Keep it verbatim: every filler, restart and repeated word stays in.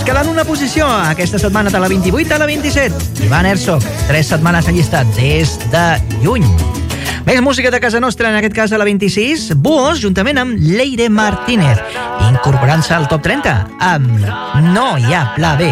escalant una posició aquesta setmana de la vint-i-vuit a la vint-i-set. Ivan Herzog, tres setmanes allistat des de juny. Més música de casa nostra, en aquest cas a la vint-i-sis, Búhos, juntament amb Leire Martínez, incorporant-se al top trenta amb No hi ha pla B.